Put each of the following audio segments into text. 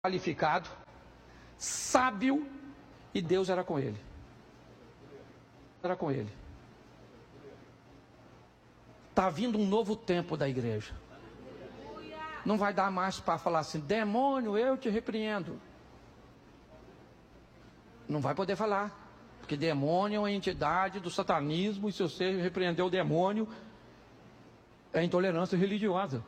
qualificado, sábio, e Deus era com ele. Era com ele. Está vindo um novo tempo da igreja. Não vai dar mais para falar assim: demônio, eu te repreendo. Não vai poder falar, porque demônio é uma entidade do satanismo, e se você repreender o demônio, é intolerância religiosa.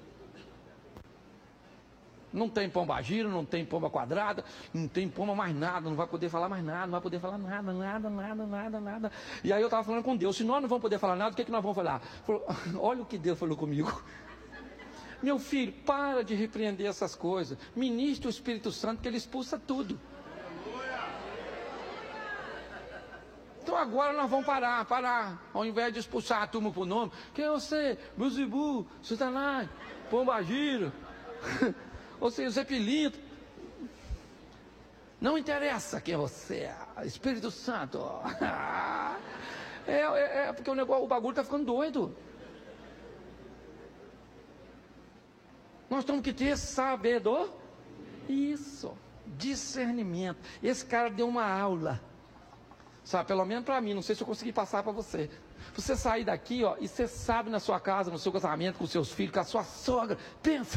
Não tem pombagira, não tem pomba quadrada, não tem pomba mais nada, não vai poder falar mais nada, não vai poder falar nada. E aí eu estava falando com Deus: se nós não vamos poder falar nada, o que nós vamos falar? Falou, olha o que Deus falou comigo. Meu filho, para de repreender essas coisas. Ministre o Espírito Santo, que ele expulsa tudo. Então agora nós vamos parar. Ao invés de expulsar a turma por nome: quem é você? Beelzebul, Satanás, pombagira, ou seja, Zé Pilinto. Não interessa quem você é, Espírito Santo. Porque o bagulho está ficando doido. Nós temos que ter sabedoria. Isso, discernimento. Esse cara deu uma aula, sabe, pelo menos para mim, não sei se eu consegui passar para você. Você sair daqui, ó, e você sabe na sua casa, no seu casamento, com seus filhos, com a sua sogra, pensa.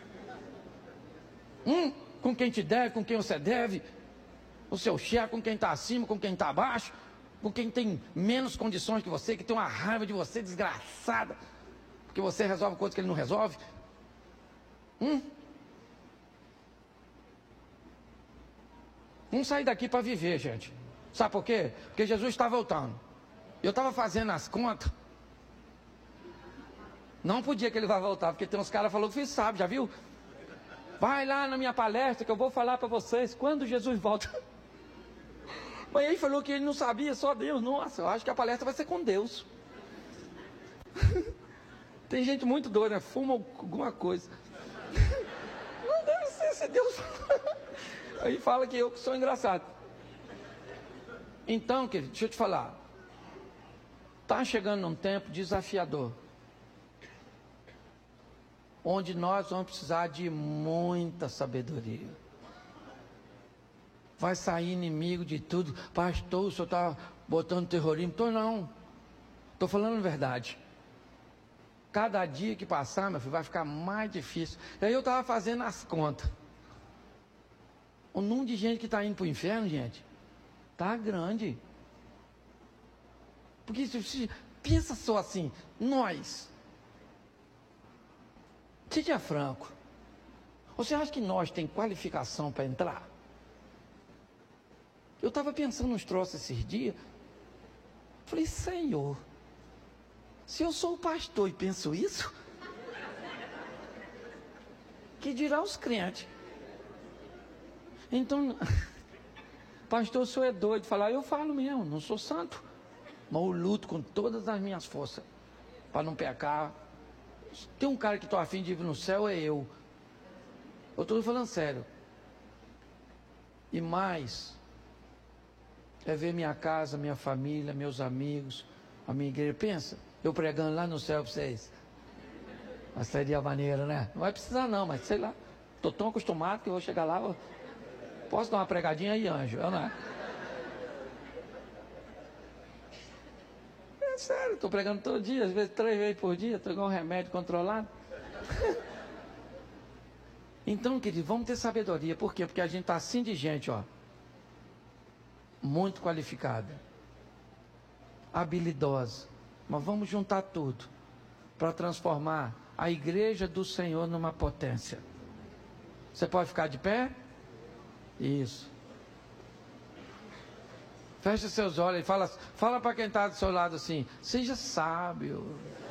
Com quem te deve, com quem você deve, o seu chefe, com quem está acima, com quem está abaixo, com quem tem menos condições que você, que tem uma raiva de você desgraçada, porque você resolve coisas que ele não resolve. Vamos sair daqui para viver, gente. Sabe por quê? Porque Jesus está voltando. Eu estava fazendo as contas. Não podia que ele vá voltar, porque tem uns caras que falaram que sabe, já viu? Vai lá na minha palestra que eu vou falar para vocês quando Jesus volta. Mas aí falou que ele não sabia, só Deus. Nossa, eu acho que a palestra vai ser com Deus. Tem gente muito doida, né? Fuma alguma coisa. Não deve ser, se Deus. Aí fala que eu que sou engraçado. Então, querido, deixa eu te falar. Está chegando num tempo desafiador, onde nós vamos precisar de muita sabedoria. Vai sair inimigo de tudo. Pastor, o senhor está botando terrorismo? Estou não. Estou falando a verdade. Cada dia que passar, meu filho, vai ficar mais difícil. E aí eu estava fazendo as contas. O número de gente que está indo para o inferno, gente, está grande. Porque pensa só assim, nós, seja franco, você acha que nós tem qualificação para entrar? Eu estava pensando nos troços esses dias. Falei: Senhor, se eu sou o pastor e penso isso, que dirá os crentes? Então, pastor, o senhor é doido de falar. Eu falo mesmo, não sou santo, mas eu luto com todas as minhas forças para não pecar. Tem um cara que estou afim de ir no céu, é eu. Eu estou falando sério. E mais, é ver minha casa, minha família, meus amigos, a minha igreja. Pensa, eu pregando lá no céu para vocês. Mas seria maneiro, né? Não vai precisar não, mas sei lá. Estou tão acostumado que eu vou chegar lá. Posso dar uma pregadinha aí, anjo? Eu não é? É sério, estou pregando todo dia, às vezes 3 vezes por dia, estou igual um remédio controlado. Então, querido, vamos ter sabedoria. Por quê? Porque a gente está assim de gente, ó, muito qualificada, habilidosa. Mas vamos juntar tudo para transformar a igreja do Senhor numa potência. Você pode ficar de pé? Isso. Feche seus olhos e fala para quem está do seu lado assim: seja sábio.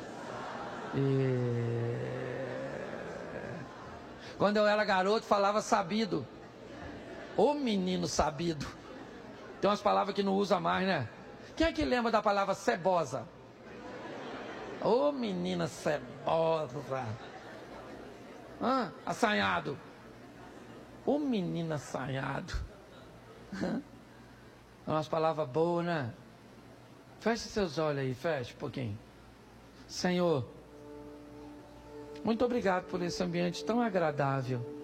Quando eu era garoto, falava sabido. Ô menino sabido. Tem umas palavras que não usa mais, né? Quem é que lembra da palavra cebosa? Ô menina cebosa. Assanhado. Ô menino assanhado. É umas palavras boas, né? Feche seus olhos aí, feche um pouquinho. Senhor, muito obrigado por esse ambiente tão agradável.